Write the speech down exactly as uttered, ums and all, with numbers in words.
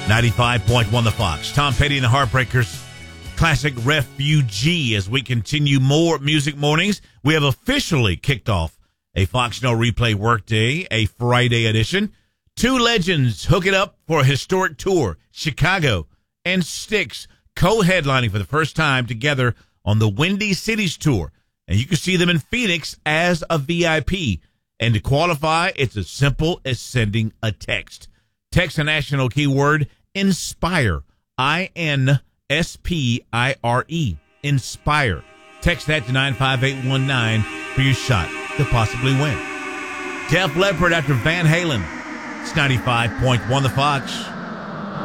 ninety-five point one The Fox. Tom Petty and the Heartbreakers. Classic Refugee. As we continue more Music Mornings, we have officially kicked off a Fox No Replay Workday, a Friday edition. Two legends hook it up for a historic tour. Chicago and Styx co-headlining for the first time together on the Windy Cities Tour. And you can see them in Phoenix as a V I P. And to qualify, it's as simple as sending a text. Text the national keyword INSPIRE. I N S P I R E. INSPIRE. Text that to nine five eight one nine for your shot to possibly win. Def Leppard after Van Halen. It's ninety-five point one The Fox.